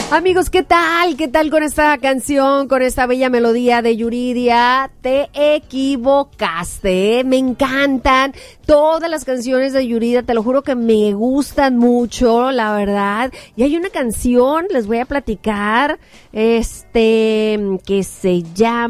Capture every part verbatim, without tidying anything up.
Amigos, ¿qué tal? ¿Qué tal con esta canción, con esta bella melodía de Yuridia? Te equivocaste, ¿eh? Me encantan todas las canciones de Yuridia, te lo juro que me gustan mucho, la verdad. Y hay una canción, les voy a platicar, este, que se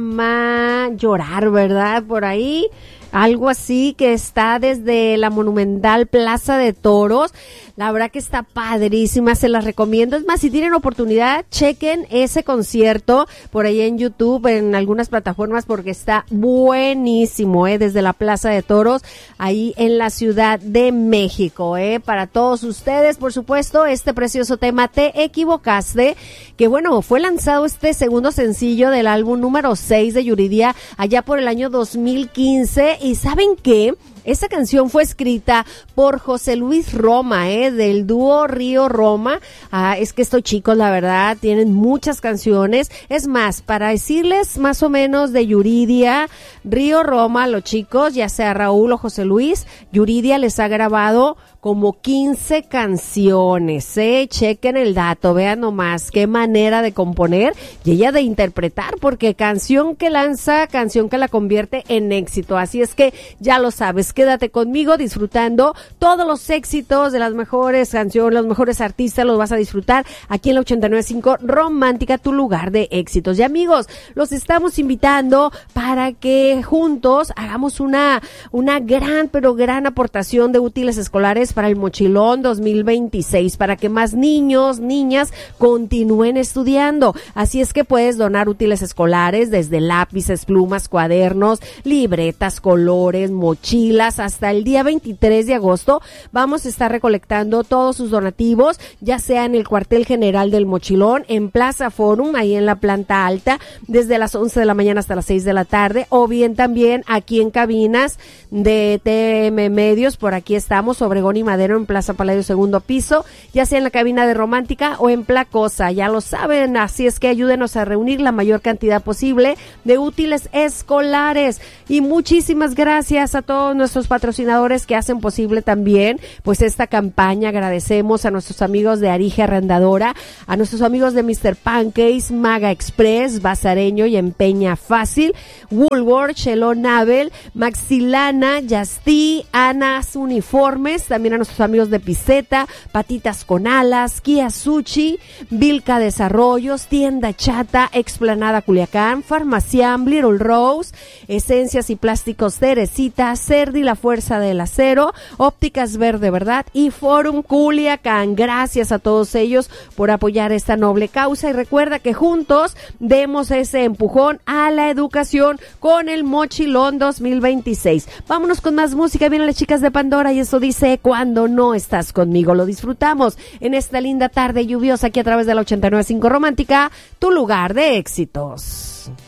llama Llorar, ¿verdad? Por ahí. Algo así, que está desde la monumental Plaza de Toros. La verdad que está padrísima, se las recomiendo. Es más, si tienen oportunidad, chequen ese concierto por ahí en YouTube, en algunas plataformas, porque está buenísimo, ¿eh? Desde la Plaza de Toros, ahí en la Ciudad de México, ¿eh? Para todos ustedes, por supuesto, este precioso tema, Te equivocaste, que bueno, fue lanzado este segundo sencillo del álbum número seis de Yuridia, allá por el año dos mil quince. ¿Y saben qué? Esta canción fue escrita por José Luis Roma, ¿eh? Del dúo Río Roma. Ah, es que estos chicos, la verdad, tienen muchas canciones. Es más, para decirles más o menos de Yuridia, Río Roma, los chicos, ya sea Raúl o José Luis, Yuridia les ha grabado como quince canciones, ¿eh? Chequen el dato, vean nomás qué manera de componer y ella de interpretar, porque canción que lanza, canción que la convierte en éxito. Así es que ya lo sabes, quédate conmigo disfrutando todos los éxitos de las mejores canciones, los mejores artistas, los vas a disfrutar aquí en la ochenta y nueve punto cinco Romántica, tu lugar de éxitos. Y amigos, los estamos invitando para que juntos hagamos una, una gran, pero gran aportación de útiles escolares para el Mochilón dos mil veintiséis, para que más niños, niñas continúen estudiando. Así es que puedes donar útiles escolares desde lápices, plumas, cuadernos, libretas, colores, mochilas. Hasta el día veintitrés de agosto vamos a estar recolectando todos sus donativos, ya sea en el cuartel general del Mochilón, en Plaza Forum, ahí en la planta alta, desde las once de la mañana hasta las seis de la tarde, o bien también aquí en cabinas de T M Medios. Por aquí estamos, Obregón y Madero, en Plaza Palacio, segundo piso, ya sea en la cabina de Romántica o en Placosa, ya lo saben. Así es que ayúdenos a reunir la mayor cantidad posible de útiles escolares. Y muchísimas gracias a todos nuestros patrocinadores que hacen posible también pues esta campaña. Agradecemos a nuestros amigos de Arige Arrendadora, a nuestros amigos de mister Pancakes, Maga Express, Bazareño y Empeña Fácil, Woolworth, Shelo Nabel, Maxilana, Yastí, Anas Uniformes, también a nuestros amigos de Piseta, Patitas con Alas, Kia Sushi, Vilca Desarrollos, Tienda Chata, Explanada Culiacán, Farmaciam, Little Rose, Esencias y Plásticos Teresita, Cerdi, La Fuerza del Acero, Ópticas Verde Verdad y Forum Culiacán. Gracias a todos ellos por apoyar esta noble causa, y recuerda que juntos demos ese empujón a la educación con el Mochilón dos mil veintiséis. Vámonos con más música. Vienen las chicas de Pandora y eso dice Cuando no estás conmigo. Lo disfrutamos en esta linda tarde lluviosa aquí a través de la ochenta y nueve punto cinco Romántica, tu lugar de éxitos.